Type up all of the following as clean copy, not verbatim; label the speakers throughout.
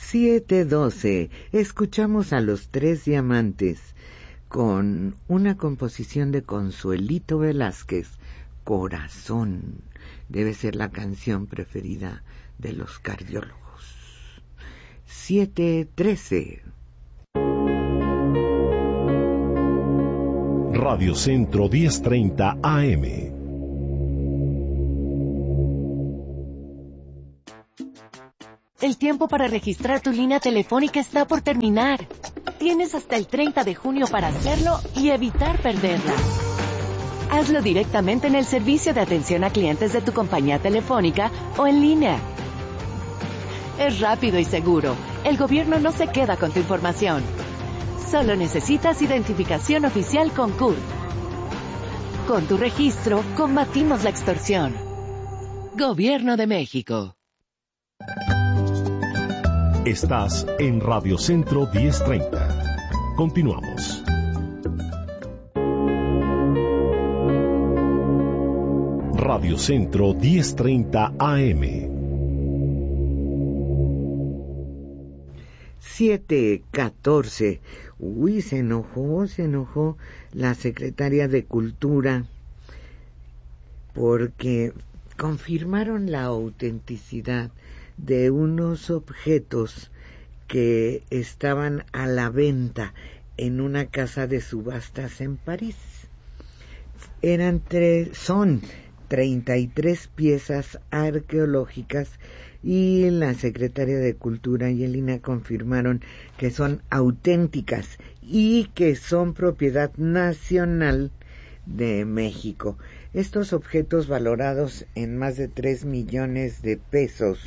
Speaker 1: 7:12. Escuchamos a Los Tres Diamantes con una composición de Consuelito Velázquez, Corazón. Debe ser la canción preferida de los cardiólogos. 7:13.
Speaker 2: Radio Centro 1030 AM.
Speaker 3: El tiempo para registrar tu línea telefónica está por terminar. Tienes hasta el 30 de junio para hacerlo y evitar perderla. Hazlo directamente en el servicio de atención a clientes de tu compañía telefónica o en línea. Es rápido y seguro. El gobierno no se queda con tu información. Solo necesitas identificación oficial con CURP. Con tu registro, combatimos la extorsión. Gobierno de México.
Speaker 2: Estás en Radio Centro 1030. Continuamos. Radio Centro 1030 AM.
Speaker 1: 7:14. Uy, se enojó la secretaria de Cultura porque confirmaron la autenticidad de unos objetos que estaban a la venta en una casa de subastas en París. Son 33 piezas arqueológicas y la secretaria de Cultura y el INAH confirmaron que son auténticas y que son propiedad nacional de México. Estos objetos, valorados en más de 3 millones de pesos,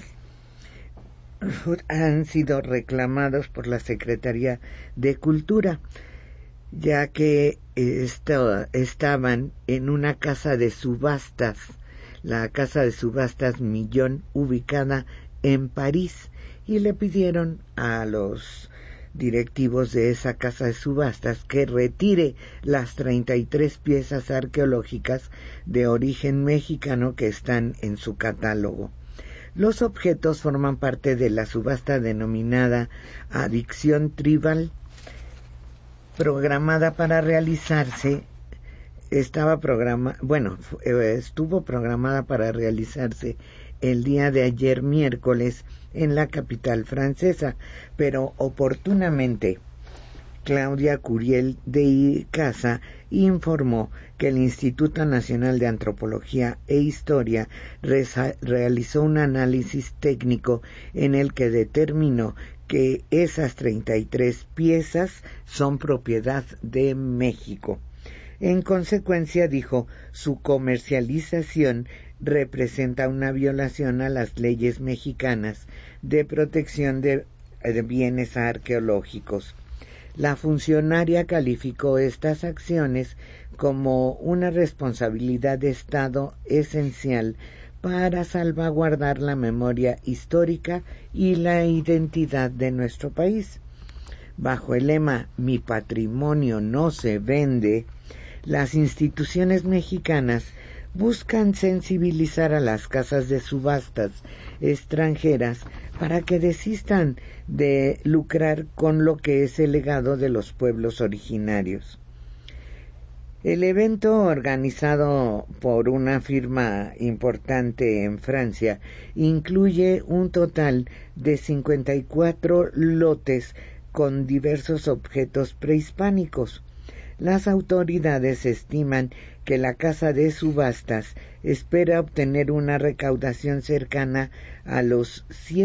Speaker 1: han sido reclamados por la Secretaría de Cultura, ya que estaban en una casa de subastas, la casa de subastas Millón, ubicada en París, y le pidieron a los directivos de esa casa de subastas que retire las 33 piezas arqueológicas de origen mexicano que están en su catálogo. Los objetos forman parte de la subasta denominada Adicción Tribal, programada para realizarse. Estuvo programada para realizarse el día de ayer, miércoles, en la capital francesa, pero oportunamente Claudia Curiel de Icaza informó que el Instituto Nacional de Antropología e Historia realizó un análisis técnico en el que determinó que esas 33 piezas son propiedad de México. En consecuencia, dijo, su comercialización representa una violación a las leyes mexicanas de protección de bienes arqueológicos. La funcionaria calificó estas acciones como una responsabilidad de Estado esencial para salvaguardar la memoria histórica y la identidad de nuestro país. Bajo el lema "Mi patrimonio no se vende", las instituciones mexicanas buscan sensibilizar a las casas de subastas extranjeras para que desistan de lucrar con lo que es el legado de los pueblos originarios. El evento, organizado por una firma importante en Francia, incluye un total de 54 lotes con diversos objetos prehispánicos. Las autoridades estiman que la casa de subastas espera obtener una recaudación cercana a los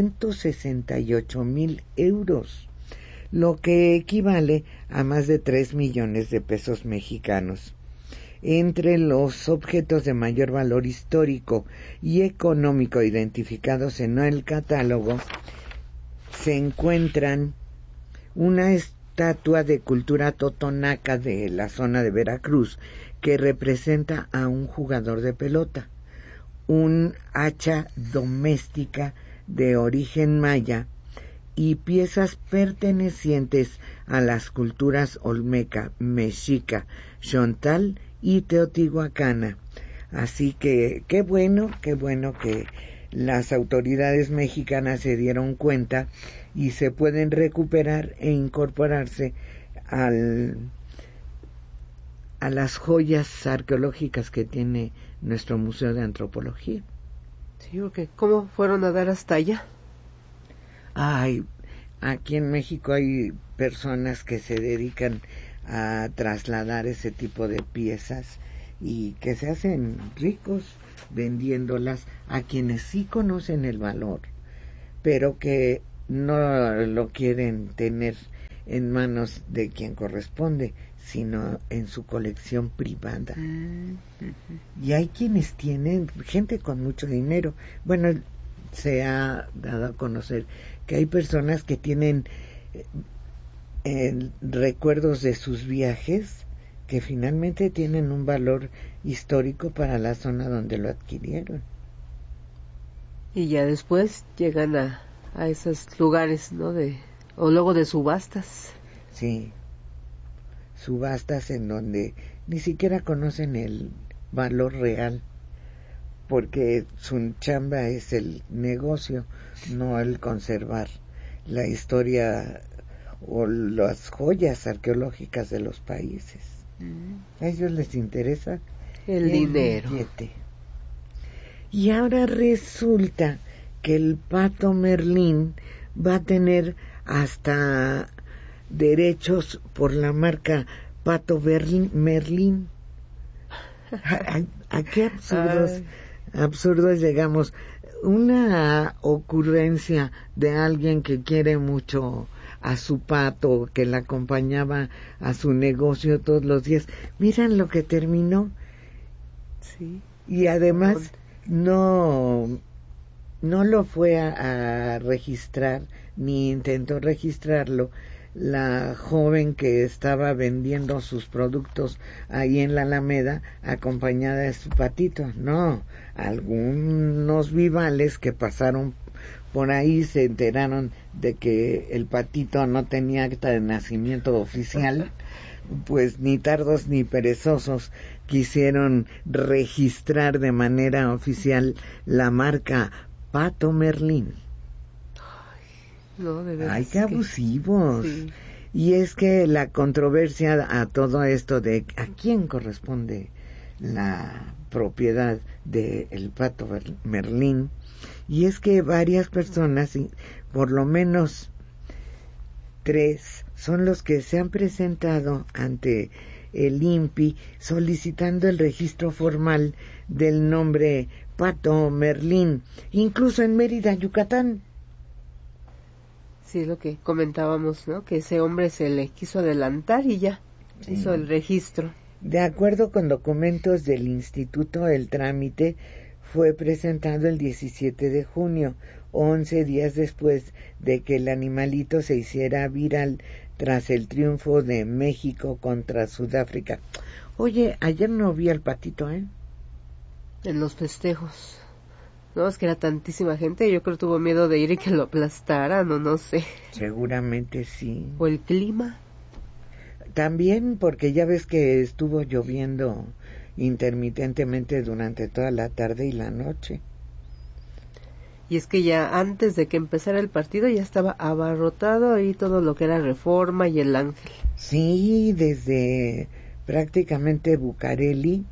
Speaker 1: 168,000 euros, lo que equivale a más de 3 millones de pesos mexicanos. Entre los objetos de mayor valor histórico y económico identificados en el catálogo se encuentran una estatua de cultura totonaca de la zona de Veracruz que representa a un jugador de pelota, un hacha doméstica de origen maya y piezas pertenecientes a las culturas olmeca, mexica, xontal y teotihuacana. Así que qué bueno que las autoridades mexicanas se dieron cuenta y se pueden recuperar e incorporarse a las joyas arqueológicas que tiene nuestro Museo de Antropología.
Speaker 4: Sí, porque ¿cómo fueron a dar hasta allá?
Speaker 1: Ay, aquí en México hay personas que se dedican a trasladar ese tipo de piezas y que se hacen ricos vendiéndolas a quienes sí conocen el valor, pero que no lo quieren tener en manos de quien corresponde, sino en su colección privada. Y hay quienes tienen, gente con mucho dinero. Bueno, se ha dado a conocer que hay personas que tienen recuerdos de sus viajes que finalmente tienen un valor histórico para la zona donde lo adquirieron.
Speaker 4: Y ya después llegan a esos lugares, ¿no? O luego de subastas.
Speaker 1: Sí, subastas en donde ni siquiera conocen el valor real, porque su chamba es el negocio, no el conservar la historia o las joyas arqueológicas de los países. A ellos les interesa
Speaker 4: el dinero.
Speaker 1: Billete. Y ahora resulta que el Pato Merlín va a tener hasta derechos por la marca Pato Merlín. ¿A qué absurdos llegamos? Una ocurrencia de alguien que quiere mucho a su pato, que la acompañaba a su negocio todos los días. Miran lo que terminó.
Speaker 4: Sí.
Speaker 1: Y además no lo fue a registrar, ni intentó registrarlo la joven que estaba vendiendo sus productos ahí en la Alameda, acompañada de su patito. No, algunos vivales que pasaron por ahí se enteraron de que el patito no tenía acta de nacimiento oficial, pues ni tardos ni perezosos quisieron registrar de manera oficial la marca Pato Merlín.
Speaker 4: No, de verdad.
Speaker 1: Ay, qué abusivos.
Speaker 4: Sí.
Speaker 1: Y es que la controversia a todo esto de a quién corresponde la propiedad del Pato Merlín, y es que varias personas, por lo menos 3, son los que se han presentado ante el INPI solicitando el registro formal del nombre Pato Merlín, incluso en Mérida, Yucatán.
Speaker 4: Sí, lo que comentábamos, ¿no? Que ese hombre se le quiso adelantar y ya hizo el registro.
Speaker 1: De acuerdo con documentos del instituto, el trámite fue presentado el 17 de junio, 11 días después de que el animalito se hiciera viral tras el triunfo de México contra Sudáfrica. Oye, ayer no vi al patito, ¿eh?
Speaker 4: En los festejos. No, es que era tantísima gente, yo creo que tuvo miedo de ir y que lo aplastaran, o no sé.
Speaker 1: Seguramente sí.
Speaker 4: O el clima.
Speaker 1: También porque ya ves que estuvo lloviendo intermitentemente durante toda la tarde y la noche.
Speaker 4: Y es que ya antes de que empezara el partido ya estaba abarrotado ahí todo lo que era Reforma y el Ángel.
Speaker 1: Sí, desde prácticamente Bucareli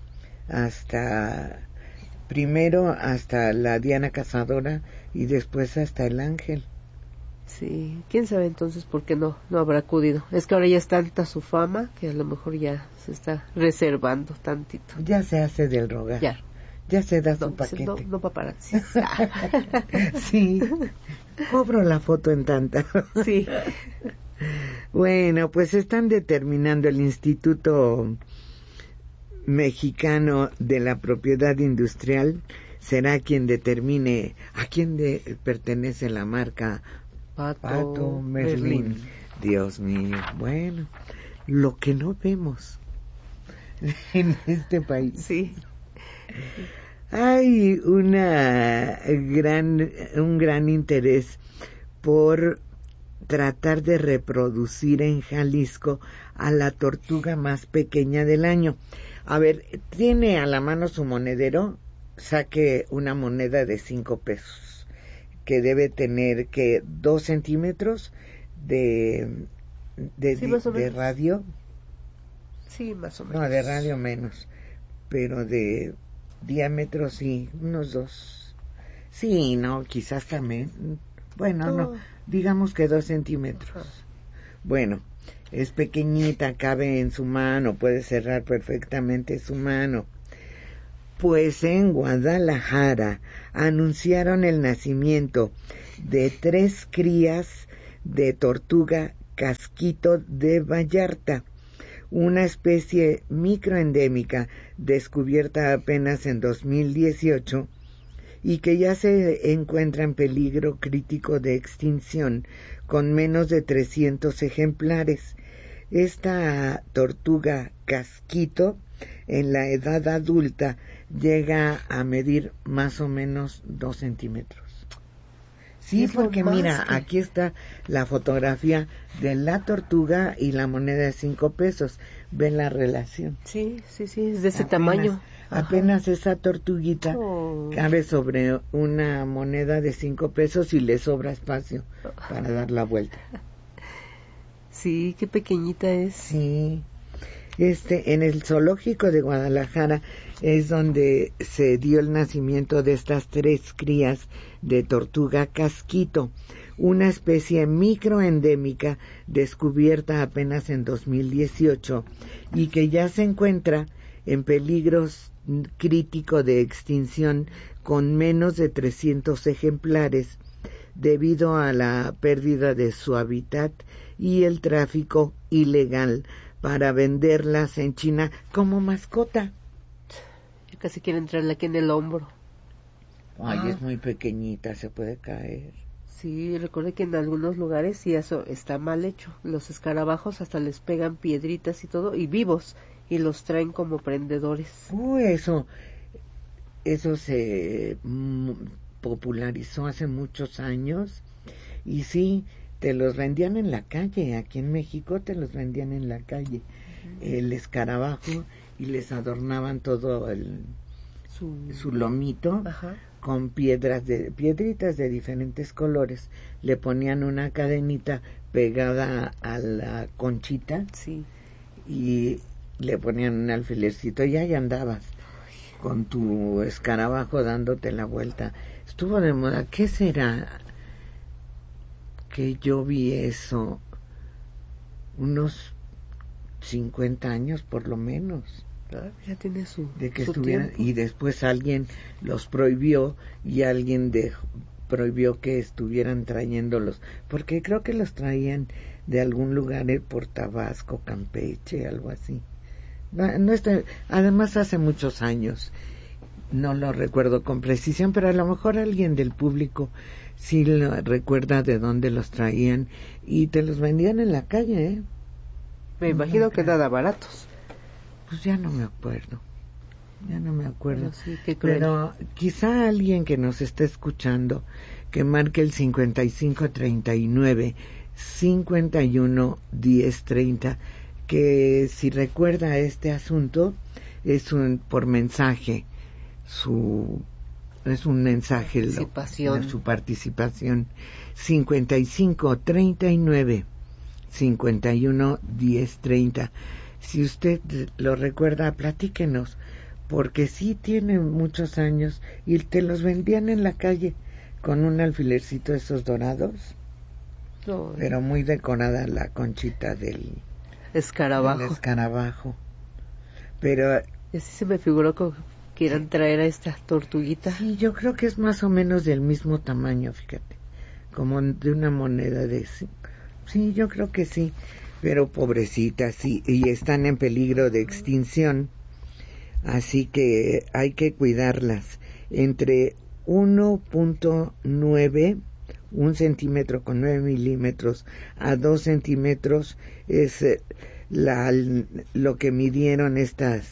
Speaker 1: primero hasta la Diana Cazadora y después hasta el Ángel.
Speaker 4: Sí, quién sabe entonces por qué no habrá acudido. Es que ahora ya es tanta su fama que a lo mejor ya se está reservando tantito.
Speaker 1: Ya se hace del rogar. Ya se da su paquete.
Speaker 4: No paparazzi.
Speaker 1: Sí, cobro la foto en tanta.
Speaker 4: Sí.
Speaker 1: Bueno, pues están determinando el Instituto Mexicano de la Propiedad Industrial, será quien determine a quién pertenece la marca Pato Merlín. Dios mío, bueno, lo que no vemos en este país.
Speaker 4: Sí.
Speaker 1: Hay un gran interés por tratar de reproducir en Jalisco a la tortuga más pequeña del año. A ver, ¿tiene a la mano su monedero? saque una moneda de 5 pesos, que debe tener que 2 centímetros de radio.
Speaker 4: Sí, más o menos.
Speaker 1: No, de radio menos, pero de diámetro sí, unos 2. Sí, no, quizás también. Bueno, no, digamos que 2 centímetros. Ajá. Bueno, es pequeñita, cabe en su mano, puede cerrar perfectamente su mano. Pues en Guadalajara anunciaron el nacimiento de 3 crías de tortuga casquito de Vallarta, una especie microendémica descubierta apenas en 2018 y que ya se encuentra en peligro crítico de extinción con menos de 300 ejemplares. Esta tortuga casquito en la edad adulta llega a medir más o menos 2 centímetros. Sí, porque mira, aquí está la fotografía de la tortuga y la moneda de 5 pesos. ¿Ven la relación?
Speaker 4: Sí, es de ese tamaño.
Speaker 1: Apenas esa tortuguita cabe sobre una moneda de 5 pesos y le sobra espacio para dar la vuelta.
Speaker 4: Sí, qué pequeñita es.
Speaker 1: Sí. En el zoológico de Guadalajara es donde se dio el nacimiento de estas 3 crías de tortuga casquito, una especie microendémica descubierta apenas en 2018 y que ya se encuentra en peligro crítico de extinción con menos de 300 ejemplares debido a la pérdida de su hábitat y el tráfico ilegal para venderlas en China como mascota.
Speaker 4: Yo casi quiero entrarle aquí en el hombro.
Speaker 1: Ay, es muy pequeñita, se puede caer.
Speaker 4: Sí, recuerde que en algunos lugares sí eso está mal hecho. Los escarabajos hasta les pegan piedritas y todo, y vivos, y los traen como prendedores.
Speaker 1: Eso se popularizó hace muchos años, y sí, te los vendían en la calle. Aquí en México te los vendían en la calle, el escarabajo, y les adornaban todo su lomito. Ajá. Con piedritas de diferentes colores. Le ponían una cadenita pegada a la conchita.
Speaker 4: Sí.
Speaker 1: Y le ponían un alfilercito y ahí andabas con tu escarabajo dándote la vuelta. Estuvo de moda. ¿Qué será que yo vi eso? Unos 50 años por lo menos.
Speaker 4: Ya tiene
Speaker 1: de que
Speaker 4: su
Speaker 1: estuvieran
Speaker 4: tiempo.
Speaker 1: Y después alguien los prohibió y alguien prohibió que estuvieran trayéndolos, porque creo que los traían de algún lugar por Tabasco, Campeche, algo así. Además hace muchos años, no lo recuerdo con precisión, pero a lo mejor alguien del público sí lo recuerda de dónde los traían y te los vendían en la calle, ¿eh?
Speaker 4: Me imagino que nada baratos.
Speaker 1: Pues ya no me acuerdo.
Speaker 4: Sí,
Speaker 1: pero quizá alguien que nos está escuchando que marque el 5539 511030, que si recuerda este asunto es por mensaje, es un mensaje de su participación. 5539 511030. Si usted lo recuerda, platíquenos, porque sí tiene muchos años y te los vendían en la calle con un alfilercito esos dorados, pero muy decorada la conchita del escarabajo. Pero
Speaker 4: así se me figuró que quieran traer a esta tortuguita.
Speaker 1: Sí, yo creo que es más o menos del mismo tamaño, fíjate, como de una moneda de... Sí, yo creo que sí. Pero pobrecitas, sí, y están en peligro de extinción, así que hay que cuidarlas. Entre 1.9, 1 centímetro con 9 milímetros, a 2 centímetros es lo que midieron estas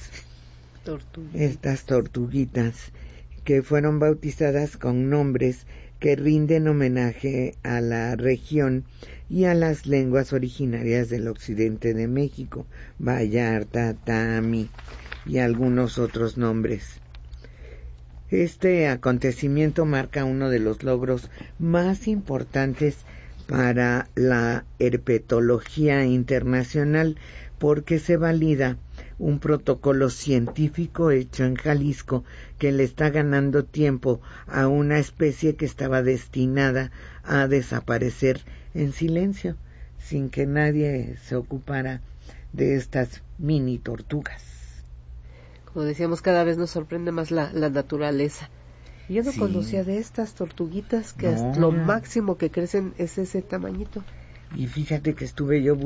Speaker 1: tortuguitas, que fueron bautizadas con nombres que rinden homenaje a la región y a las lenguas originarias del occidente de México, Vallarta, Tami y algunos otros nombres. Este acontecimiento marca uno de los logros más importantes para la herpetología internacional, porque se valida un protocolo científico hecho en Jalisco que le está ganando tiempo a una especie que estaba destinada a desaparecer en silencio, sin que nadie se ocupara de estas mini tortugas.
Speaker 4: Como decíamos, cada vez nos sorprende más la naturaleza. Yo no conocía de estas tortuguitas que lo máximo que crecen es ese tamañito.
Speaker 1: Y fíjate que estuve yo